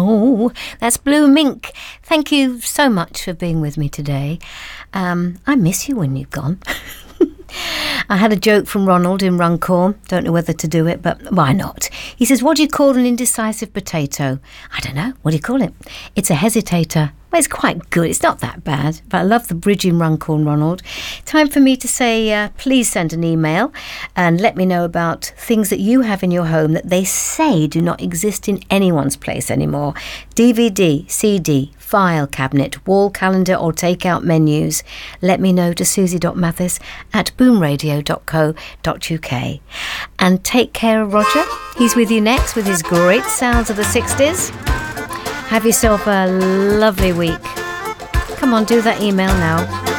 now. That's Blue Mink. Thank you so much for being with me today. I miss you when you've gone. I had a joke from Ronald in Runcorn. Don't know whether to do it, but why not? He says, what do you call an indecisive potato? I don't know. What do you call it? It's a hesitator. Well, it's quite good. It's not that bad, but I love the bridge in Runcorn, Ronald. Time for me to say, please send an email and let me know about things that you have in your home that they say do not exist in anyone's place anymore. DVD, CD, file cabinet, wall calendar or takeout menus. Let me know to susie.mathis@boomradio.co.uk. And take care of Roger. He's with you next with his great sounds of the 60s. Have yourself a lovely week. Come on, do that email now.